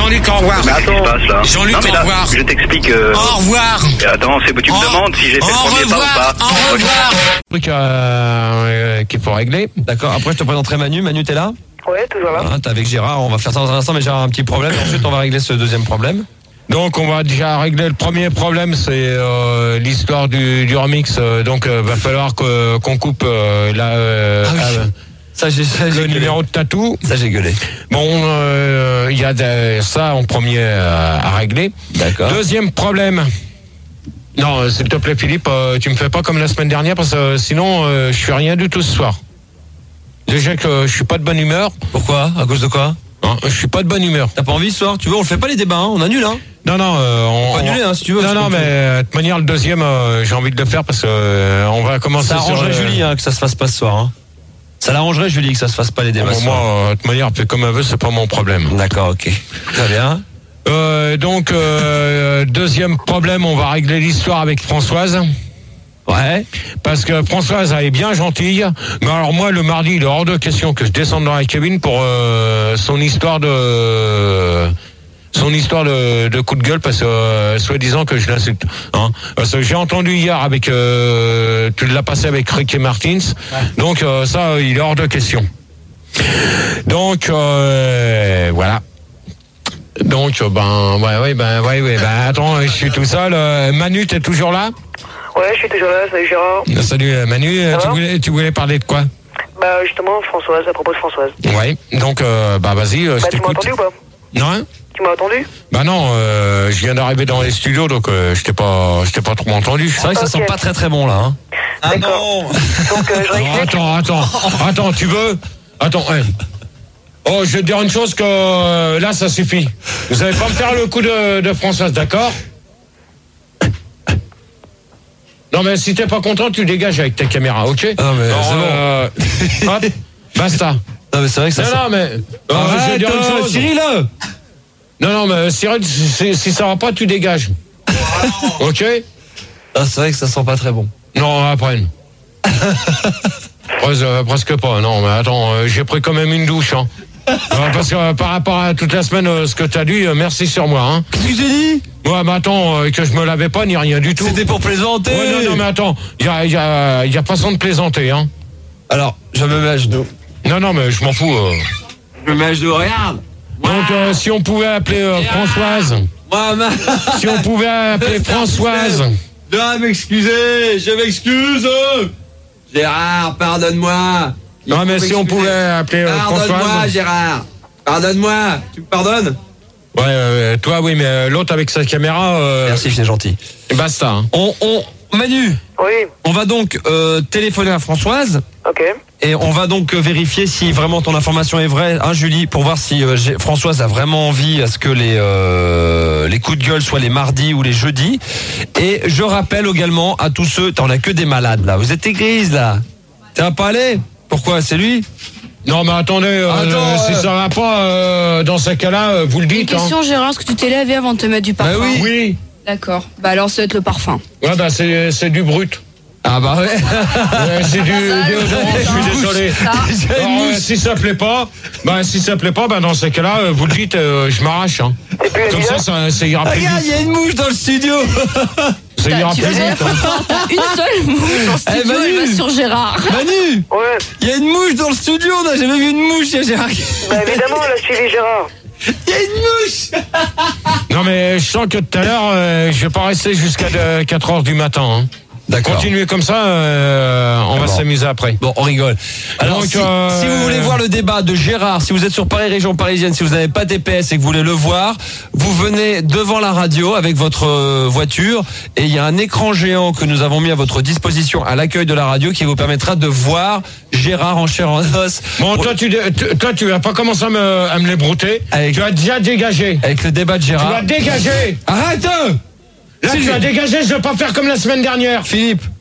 Jean-Luc, au revoir. Mais attends, qu'est-ce qui se passe là? Jean-Luc, non, mais là, au revoir. je t'explique. Au revoir. Attends, tu me demandes si j'ai fait le premier pas ou pas. Au revoir. Truc qu'il faut régler. D'accord. Après, je te présenterai Manu. Manu, t'es là? Ouais, toujours là. T'es avec Gérard. On va faire ça dans un instant, mais Gérard a un petit problème. Et ensuite, on va régler ce deuxième problème. Donc on va déjà régler le premier problème, c'est l'histoire du remix. Donc va falloir qu'on coupe Ça, j'ai le numéro de tatou. Ça, j'ai gueulé. Bon, il y a ça en premier à régler. D'accord. Deuxième problème. Non, s'il te plaît Philippe, tu me fais pas comme la semaine dernière parce que sinon je suis rien du tout ce soir. Déjà que je suis pas de bonne humeur. Pourquoi? À cause de quoi? Hein, je suis pas de bonne humeur. T'as pas envie ce soir? Tu veux, on le fait pas les débats, hein? On annule, hein? Non, on peut annuler, hein, si tu veux. Non, mais de toute manière, le deuxième, j'ai envie de le faire parce que on va commencer. Ça arrangerait Julie, hein, que ça se fasse pas ce soir, hein. Ça l'arrangerait Julie que ça se fasse pas les débats. Moi, de toute manière, elle fait comme elle veut, c'est pas mon problème. D'accord, ok. Très bien. Donc, deuxième problème, on va régler l'histoire avec Françoise. Ouais. Parce que Françoise, elle est bien gentille. Mais alors moi, le mardi, il est hors de question que je descende dans la cabine pour son histoire de coup de gueule parce que soi-disant que je l'insulte. Hein. Parce que j'ai entendu hier avec tu l'as passé avec Ricky Martins. Ouais. Donc ça, il est hors de question. Donc voilà. Donc attends, je suis tout seul. Manu, t'es toujours là? Ouais, je suis toujours là, salut Gérard. Salut Manu, tu voulais parler de quoi? Bah justement, Françoise, à propos de Françoise. Ouais, donc vas-y, je t'écoute. Tu m'as entendu ou pas? Non, hein? Tu m'as entendu? Bah non, je viens d'arriver dans les studios, donc je t'ai pas trop entendu. C'est vrai que ça sent pas très très bon là, hein. Ah non. Donc Attends, tu veux? Attends, hey. Oh, je vais te dire une chose que là, ça suffit. Vous allez pas me faire le coup de Françoise, d'accord? Non, mais si t'es pas content, tu dégages avec ta caméra, ok? Ah, mais c'est bon. Hop, basta. Non, mais c'est vrai que ça Non, mais... Arrête, je vais dire une chose. Cyril! Non, mais Cyril, si ça va pas, tu dégages. Ok? Ah, c'est vrai que ça sent pas très bon. Non, après. Presque pas, non, mais attends, j'ai pris quand même une douche, hein. Parce que par rapport à toute la semaine, ce que t'as dit, merci sur moi, hein. Qu'est-ce que j'ai dit? Ouais, mais attends, que je me lavais pas ni rien du tout. C'était pour plaisanter. Ouais, non, mais attends, y a façon de plaisanter, hein. Alors, je me mets à genoux. Non, mais je m'en fous. Je me mets à genoux, regarde. Donc, si on pouvait appeler Françoise. Si on pouvait appeler Françoise. Je dois m'excuser, je m'excuse. Gérard, pardonne-moi. Non, mais si on pouvait appeler Françoise. Pardonne-moi, Gérard. Pardonne-moi. Tu me pardonnes? Ouais, toi, oui, mais l'autre avec sa caméra. Merci, c'est gentil. Basta. Hein. Manu. Oui. On va donc téléphoner à Françoise. Ok. Et on va donc vérifier si vraiment ton information est vraie, hein, Julie, pour voir si Françoise a vraiment envie à ce que les coups de gueule soient les mardis ou les jeudis. Et je rappelle également à tous ceux, on a que des malades là, vous êtes grises là. T'es pas allé? Pourquoi? C'est lui? Non, mais attendez, si ça va pas, dans ce cas-là, vous le dites. Une question, Gérard, est-ce que tu t'es lavé avant de te mettre du parfum? Bah oui. D'accord. Bah alors, ça va être le parfum. Ouais, bah c'est du brut. Ah bah ouais. C'est du déodorant, je suis désolé. Alors, si ça plaît pas, dans ces cas-là, vous le dites, je m'arrache. Hein. Comme ça ira plus vite. Regarde, il y a une mouche dans le studio. Ça ira plus vite. T'as une seule mouche dans le studio, elle va sur Gérard. Manu. Ouais. Il y a une mouche dans le studio, on n'a jamais vu une mouche, Gérard. Bah évidemment, elle a suivi Gérard. Il y a une mouche. Non, mais je sens que tout à l'heure, je vais pas rester jusqu'à 4h du matin. Hein. D'accord. Continuez comme ça, on va s'amuser après. Bon, on rigole. Alors, donc, si vous voulez voir le débat de Gérard, si vous êtes sur Paris, région parisienne, si vous n'avez pas TPS et que vous voulez le voir, vous venez devant la radio avec votre voiture et il y a un écran géant que nous avons mis à votre disposition à l'accueil de la radio qui vous permettra de voir Gérard en chair en os. Bon, toi, tu vas pas commencer à me les brouter. Tu vas déjà dégager. Avec le débat de Gérard. Tu vas dégager. Arrête! Là, tu vas dégager, je vais pas faire comme la semaine dernière. Philippe,